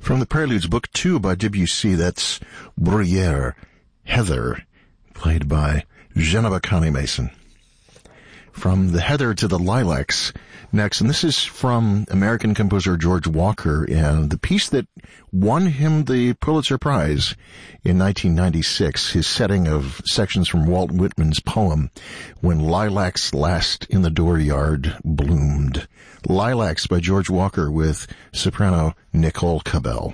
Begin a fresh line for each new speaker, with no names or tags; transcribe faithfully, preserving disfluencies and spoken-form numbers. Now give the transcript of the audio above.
From the Preludes, Book Two by Debussy, that's Bruyere, Heather, played by Geneva Connie Mason. From the Heather to the Lilacs next, and this is from American composer George Walker, and the piece that won him the Pulitzer Prize in nineteen ninety-six, his setting of sections from Walt Whitman's poem, When Lilacs Last in the Dooryard Bloomed. Lilacs by George Walker with soprano Nicole Cabell.